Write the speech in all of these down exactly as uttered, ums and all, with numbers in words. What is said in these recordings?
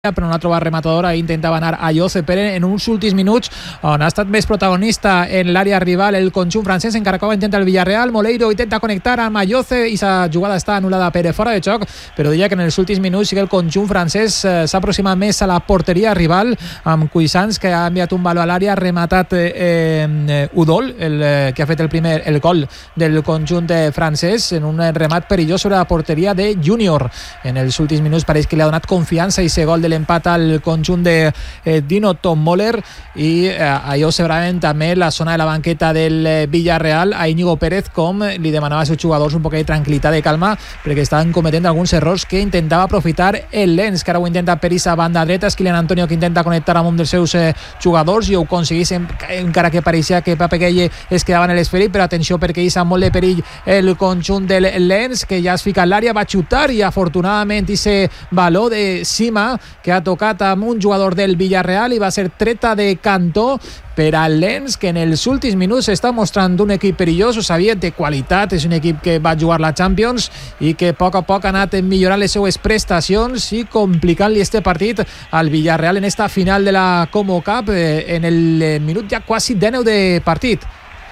però no ha trobat rematadora i intentava anar a Jose Pérez en uns últims minuts on ha estat més protagonista en l'àrea rival el conjunt francès. Encara que intenta el Villarreal, Moleiro intenta connectar amb Ayoce i sa jugada està anul·lada per fora de joc, però diria que en els últims minuts sí que el conjunt francès eh, s'ha aproximat més a la porteria rival amb Cuisance, que ha enviat un valor a l'àrea, rematat eh, eh, Udol, el, eh, que ha fet el primer el gol del conjunt francès en un remat perillós sobre la porteria de Junior. En els últims minuts pareix que li ha donat confiança i ese gol de l'empat al conjunt de eh, Dino Tomoller, i eh, allò segurament també la zona de la banqueta del eh, Villarreal a Íñigo Pérez, com li demanava als seus jugadors un poc de tranquil·litat, de calma, perquè estaven cometent alguns errors que intentava aprofitar el Lens, que ara ho intenta per esa banda dreta. És Kylian Antonio que intenta connectar amb un dels seus eh, jugadors i ho aconseguís, encara que pareixia que Pape Gueye es quedava en l'esfèric, però atenció perquè hi ha molt de perill el conjunt del Lens, que ja es fica en l'àrea, va xutar i afortunadament ese valor de Sima que ha tocat amb un jugador del Villarreal i va ser treta de cantó per al Lens, que en els últims minuts està mostrant un equip perillós. Ho sabia, de qualitat, és un equip que va jugar la Champions i que a poc a poc ha anat millorant les seues prestacions i complicant-li este partit al Villarreal en esta final de la Como Cup eh, en el minut ja quasi dènou de partit.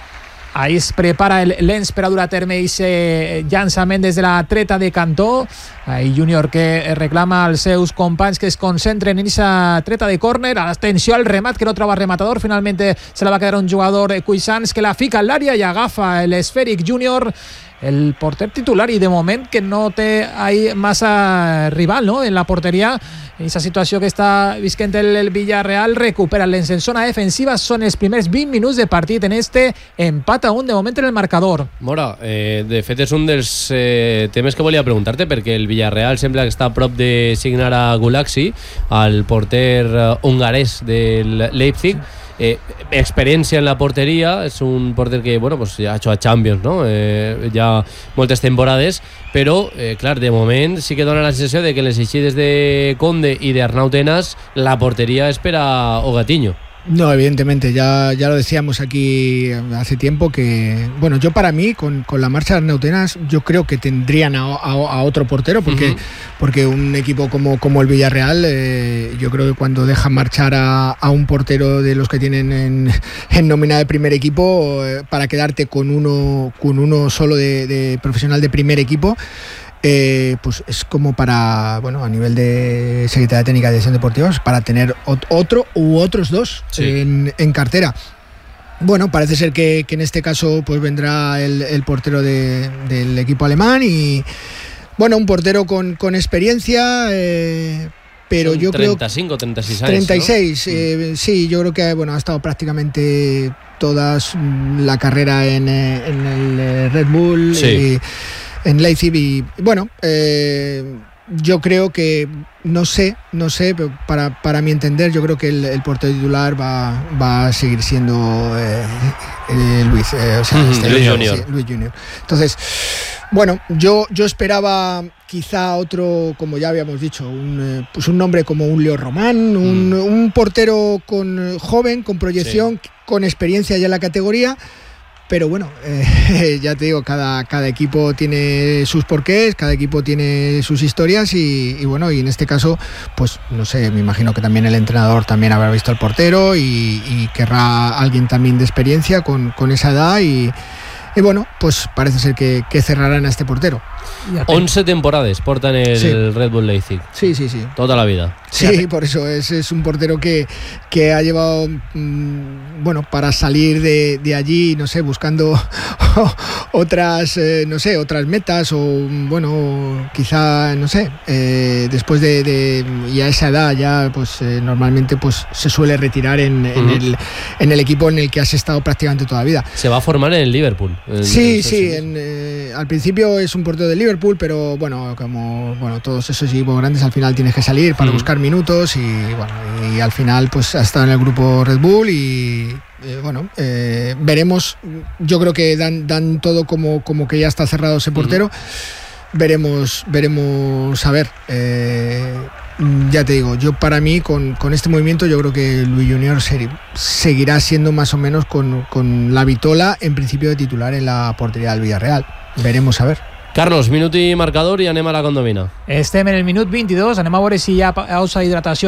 Ahí es prepara el Lens per a dur a terme ese llançament des de la treta de cantó. Ahí Junior que reclama als seus companys que es concentren en esa treta de córner. Atenció al remat, que no troba rematador. Finalment se la va quedar un jugador Cuisance, que la fica en l'àrea i agafa l'esfèric Junior, el porter titular, i de moment que no té ahí massa rival, no?, en la porteria. En aquesta situació que està visquent el, el Villarreal, recupera el Lens en zona defensiva. Són els primers vint minuts de partit en este empat a un de moment en el marcador. Mora, eh, de fet és un dels eh, temes que volia preguntar-te, perquè el Villarreal sembla que està a prop de signar a Gulaxi, al porter eh, hongarès del Leipzig. Eh, experiencia en la portería, es un porter que bueno, pues ya ha hecho a Champions, ¿no? Eh, ya moltes temporades, però eh, clar, de moment sí que dona la sensació de que les eixides de Conde y de Arnau Tenas la portería es per a Ogatiño. No, evidentemente, ya, ya lo decíamos aquí hace tiempo que, bueno, yo para mí, con, con la marcha de Arnau Tenas, yo creo que tendrían a, a, a otro portero, porque, uh-huh. porque un equipo como, como el Villarreal, eh, yo creo que cuando deja marchar a, a un portero de los que tienen en, en nómina de primer equipo, eh, para quedarte con uno, con uno solo de, de profesional de primer equipo, Eh, pues es como para, bueno, a nivel de Secretaría Técnica de Dirección Deportiva, para tener ot- otro u otros dos sí. en, en cartera. Bueno, parece ser que, que en este caso pues vendrá el, el portero de, del equipo alemán y, bueno, un portero con, con experiencia, eh, pero Son yo treinta y cinco, treinta y seis creo treinta y seis, ¿no? eh, sí, yo creo que bueno, ha estado prácticamente toda la carrera en, en el Red Bull sí. y en Leipzig y bueno, eh, yo creo que no sé, no sé, pero para, para mi entender, yo creo que el, el portero titular va, va a seguir siendo eh, eh, Luis, eh, o sea, mm-hmm, este, Luis Luis, Junior. Sí, Luis Junior. Entonces, bueno, yo, yo esperaba quizá otro, como ya habíamos dicho, un, eh, pues un nombre como un Leo Román, un, mm. un portero con joven, con proyección, sí. con experiencia ya en la categoría. Pero bueno, eh, ya te digo, cada, cada equipo tiene sus porqués, cada equipo tiene sus historias y, y bueno, y en este caso, pues no sé, me imagino que también el entrenador también habrá visto al portero y, y querrá alguien también de experiencia con, con esa edad y, y bueno, pues parece ser que, que cerrarán a este portero. once temporadas portan el sí. Red Bull Leipzig. Sí, sí, sí. Toda la vida. Sí, por eso es, es un portero que, que ha llevado, mmm, bueno, para salir de, de allí, no sé, buscando otras, eh, no sé, otras metas o, bueno, quizá, no sé, eh, después de, de, y a esa edad ya, pues eh, normalmente pues se suele retirar en, en, uh-huh. el, en el equipo en el que has estado prácticamente toda la vida. Se va a formar en el Liverpool. En, sí, en sí, en, eh, al principio es un portero de Liverpool, pero bueno, como bueno todos esos equipos grandes al final tienes que salir para uh-huh. buscar minutos y bueno, y al final pues ha estado en el grupo Red Bull y eh, bueno, eh, veremos, yo creo que dan, dan todo como, como que ya está cerrado ese portero, uh-huh. veremos, veremos a ver, eh, ya te digo, yo para mí con, con este movimiento yo creo que Luis Junior se, seguirá siendo más o menos con, con la vitola en principio de titular en la portería del Villarreal, veremos a ver. Carlos, minut i marcador i anem a la condomina. Estem en el minut vint-i-dos, anem a veure si hi ha pausa d'hidratació